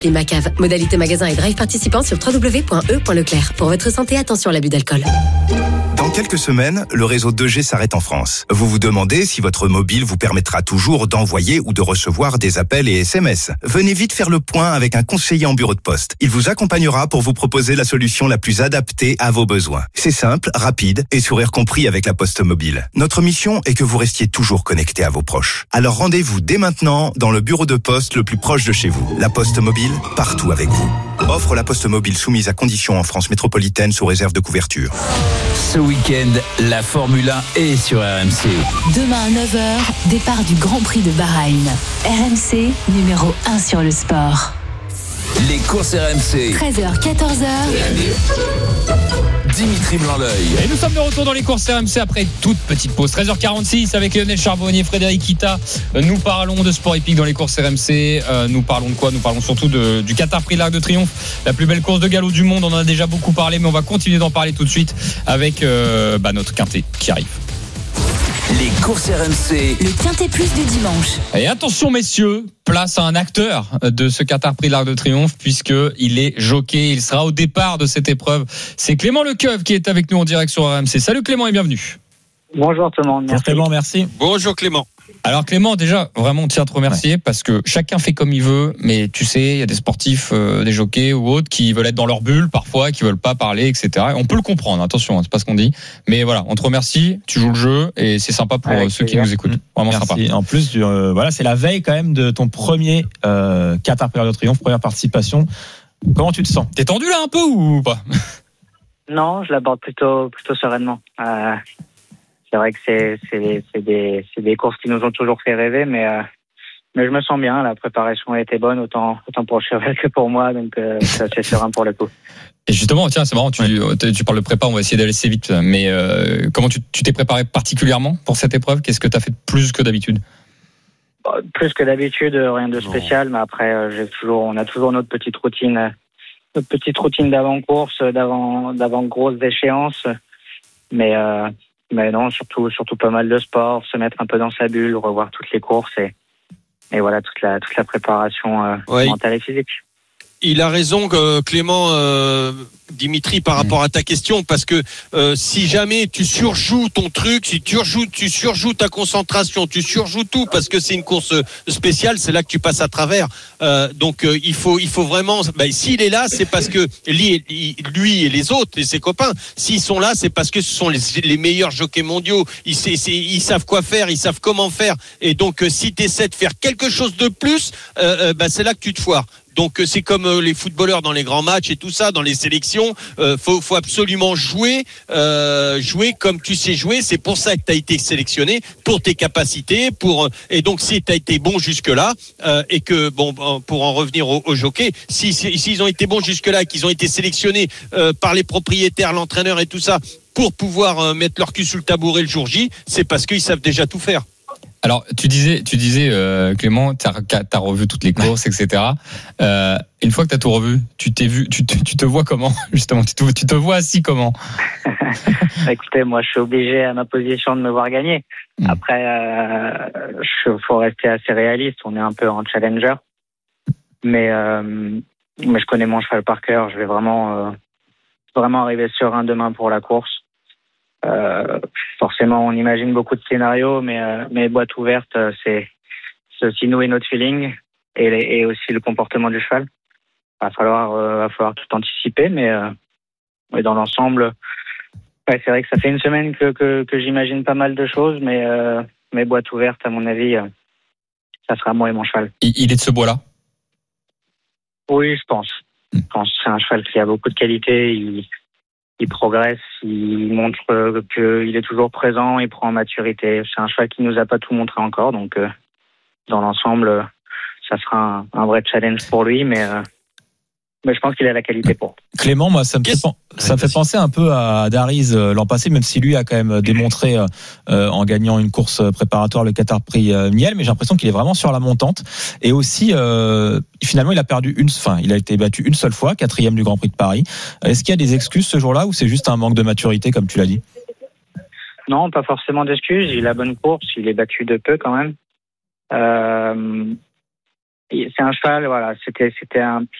Les Macave, modalité magasin et drive participant sur www.e.leclerc. Pour votre santé, attention à l'abus d'alcool. Dans quelques semaines, le réseau 2G s'arrête en France. Vous vous demandez si votre mobile vous permettra toujours d'envoyer ou de recevoir des appels et SMS. Venez vite faire le point avec un conseiller en bureau de poste. Il vous accompagnera pour vous proposer la solution la plus adaptée à vos besoins. C'est simple, rapide et sourire compris avec la Poste Mobile. Notre mission est que vous restiez toujours connecté à vos proches. Alors rendez-vous dès maintenant dans le bureau de poste le plus proche de chez vous. La Poste Mobile, partout avec vous. Offre La Poste Mobile soumise à conditions en France métropolitaine sous réserve de couverture. Ce week-end, la Formule 1 est sur RMC. Demain à 9h, départ du Grand Prix de Bahreïn. RMC, numéro 1 sur le sport. Les courses RMC. 13h, 14h. Dimitri Blanc-L'Oeil. Et nous sommes de retour dans les courses RMC après une toute petite pause. 13h46 avec Lionel Charbonnier, Frédéric Kita. Nous parlons de sport épique dans les courses RMC. Nous parlons de quoi ? Nous parlons surtout du Qatar Prix de l'Arc de Triomphe, la plus belle course de galop du monde. On en a déjà beaucoup parlé, mais on va continuer d'en parler tout de suite avec notre quintet qui arrive. Les courses RMC. Le Quintet Plus du dimanche. Et attention messieurs, place à un acteur de ce Qatar Prix de l'Arc de Triomphe puisqu'il est jockey, il sera au départ de cette épreuve. C'est Clément Lecoeuvre qui est avec nous en direct sur RMC. Salut Clément et bienvenue. Bonjour tout le monde. Merci. Clément, merci. Bonjour Clément. Alors Clément, déjà, vraiment, on tient à te remercier parce que chacun fait comme il veut, mais tu sais, il y a des sportifs, des jockeys ou autres qui veulent être dans leur bulle parfois, qui veulent pas parler, etc. Et on peut le comprendre, attention, c'est pas ce qu'on dit. Mais voilà, on te remercie, tu joues le jeu et c'est sympa pour ceux qui nous écoutent. Vraiment merci. Sympa. En plus, c'est la veille quand même de ton premier Qatar Prix de Triomphe, première participation. Comment tu te sens ? T'es tendu là un peu ou pas ? Non, je l'aborde plutôt sereinement. C'est vrai que c'est des courses qui nous ont toujours fait rêver, mais je me sens bien. La préparation a été bonne, autant pour le cheval que pour moi, donc c'est assez serein pour le coup. Et justement, tiens, c'est marrant, tu parles de prépa, on va essayer d'aller assez vite, mais comment tu t'es préparé particulièrement pour cette épreuve ? Qu'est-ce que tu as fait de plus que d'habitude ? Plus que d'habitude, rien de spécial, mais après on a toujours notre petite routine d'avant-course, d'avant grosses échéances, mais non, surtout pas mal de sport, se mettre un peu dans sa bulle, revoir toutes les courses et voilà toute la préparation mentale et physique. Il a raison, Clément, Dimitri, par rapport à ta question, parce que si jamais tu surjoues ton truc, si tu surjoues ta concentration, tu surjoues tout, parce que c'est une course spéciale, c'est là que tu passes à travers. Donc il faut vraiment. S'il est là, c'est parce que lui et les autres et ses copains, s'ils sont là, c'est parce que ce sont les meilleurs jockeys mondiaux. Ils savent quoi faire, ils savent comment faire. Et donc si tu essaies de faire quelque chose de plus, c'est là que tu te foires. Donc c'est comme les footballeurs dans les grands matchs et tout ça, dans les sélections, faut absolument jouer comme tu sais jouer. C'est pour ça que tu as été sélectionné, pour tes capacités, et donc si tu as été bon jusque là et que pour en revenir au jockey, s'ils ont été bons jusque là et qu'ils ont été sélectionnés par les propriétaires, l'entraîneur et tout ça pour pouvoir mettre leur cul sous le tabouret le jour J, c'est parce qu'ils savent déjà tout faire. Alors, tu disais, Clément, t'as revu toutes les courses, etc. Une fois que t'as tout revu, tu te vois comment, justement? Tu te vois assis comment? Écoutez, moi, je suis obligé à ma position de me voir gagner. Après, faut rester assez réaliste. On est un peu en challenger. Mais je connais mon cheval par cœur. Je vais vraiment arriver serein demain pour la course. Forcément, on imagine beaucoup de scénarios, mais boîte ouverte, c'est aussi nous et notre feeling et aussi le comportement du cheval. Va falloir tout anticiper, mais dans l'ensemble, c'est vrai que ça fait une semaine que j'imagine pas mal de choses, mais boîte ouverte, à mon avis, ça sera moi et mon cheval. Il est de ce bois-là? Oui, je pense. C'est un cheval qui a beaucoup de qualité. Il progresse, il montre qu'il est toujours présent, il prend en maturité. C'est un cheval qui nous a pas tout montré encore, donc dans l'ensemble, ça sera un vrai challenge pour lui, mais je pense qu'il a la qualité pour. Clément, moi, ça me fait penser un peu à Dariz l'an passé, même si lui a quand même démontré en gagnant une course préparatoire le Qatar Prix Miel, mais j'ai l'impression qu'il est vraiment sur la montante. Et aussi, finalement, il a été battu une seule fois, 4e du Grand Prix de Paris. Est-ce qu'il y a des excuses ce jour-là ou c'est juste un manque de maturité, comme tu l'as dit? Non, pas forcément d'excuses. Il a bonne course, il est battu de peu quand même. c'est un cheval, voilà, c'était un